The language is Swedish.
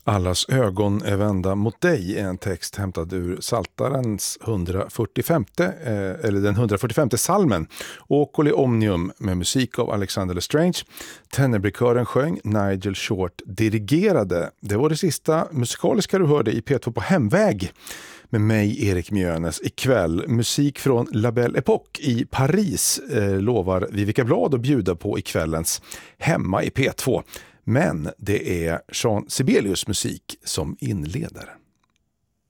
Allas ögon är vända mot dig är en text hämtad ur Psaltarens 145, eller den 145 salmen. Oculi Omnium med musik av Alexander Lestrange. Tenebrkören sjöng, Nigel Short dirigerade. Det var det sista musikaliska du hörde i P2 på hemväg. Med mig, Erik Mjönes, ikväll. Musik från La Belle Époque i Paris lovar Vivica Blad att bjuda på ikvällens Hemma i P2. Men det är Jean Sibelius musik som inleder.